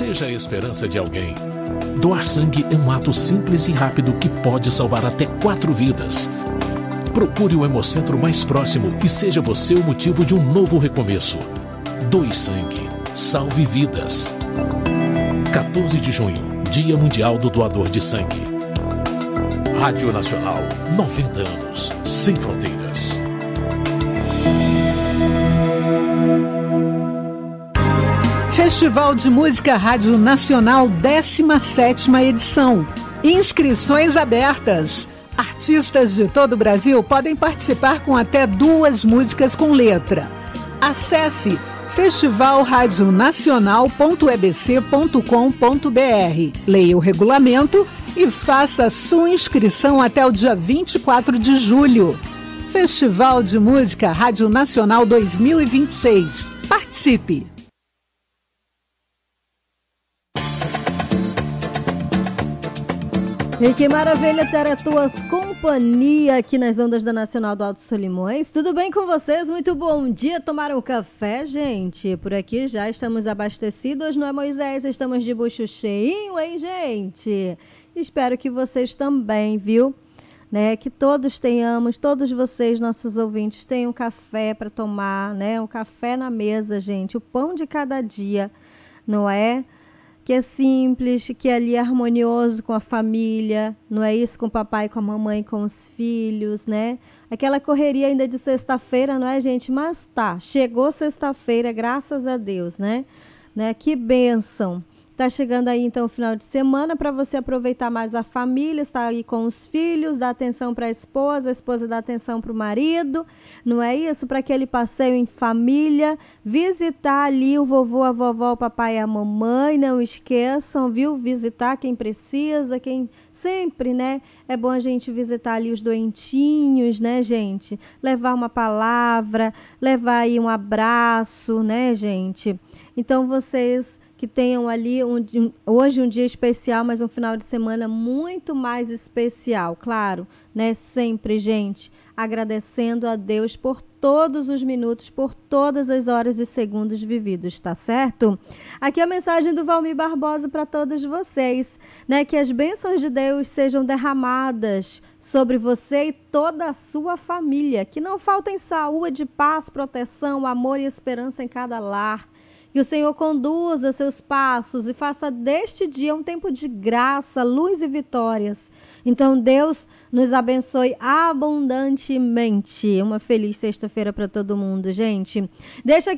Seja a esperança de alguém. Doar sangue é um ato simples e rápido que pode salvar até 4 vidas. Procure o Hemocentro mais próximo e seja você o motivo de um novo recomeço. Doe sangue. Salve vidas. 14 de junho, Dia Mundial do Doador de Sangue. Rádio Nacional, 90 anos, sem fronteiras. Festival de Música Rádio Nacional, 17ª edição. Inscrições abertas. Artistas de todo o Brasil podem participar com até 2 músicas com letra. Acesse festivalradionacional.ebc.com.br. Leia o regulamento e faça sua inscrição até o dia 24 de julho. Festival de Música Rádio Nacional 2026. Participe! E que maravilha ter a tua companhia aqui nas ondas da Nacional do Alto Solimões. Tudo bem com vocês? Muito bom dia. Tomaram um café, gente? Por aqui já estamos abastecidos, não é, Moisés? Estamos de bucho cheinho, hein, gente? Espero que vocês também, viu? Né? Que todos tenhamos, todos vocês, nossos ouvintes, tenham café para tomar, né? Um café na mesa, gente. O pão de cada dia, não é? Que é simples, que é ali harmonioso com a família, não é isso? Com o papai, com a mamãe, com os filhos, né? Aquela correria ainda de sexta-feira, não é, gente? Mas tá, chegou sexta-feira, graças a Deus, né? Que bênção. Tá chegando aí, então, o final de semana para você aproveitar mais a família, estar aí com os filhos, dar atenção para a esposa dá atenção para o marido, não é isso? Para aquele passeio em família, visitar ali o vovô, a vovó, o papai e a mamãe, não esqueçam, viu? Visitar quem precisa, quem sempre, né? É bom a gente visitar ali os doentinhos, né, gente? Levar uma palavra, levar aí um abraço, né, gente? Então, vocês que tenham ali hoje um dia especial, mas um final de semana muito mais especial, claro, né? Sempre, gente, agradecendo a Deus por todos os minutos, por todas as horas e segundos vividos, tá certo? Aqui a mensagem do Valmir Barbosa para todos vocês, né? Que as bênçãos de Deus sejam derramadas sobre você e toda a sua família, que não faltem saúde, paz, proteção, amor e esperança em cada lar. Que o Senhor conduza seus passos e faça deste dia um tempo de graça, luz e vitórias. Então, Deus nos abençoe abundantemente. Uma feliz sexta-feira para todo mundo, gente. Deixa aqui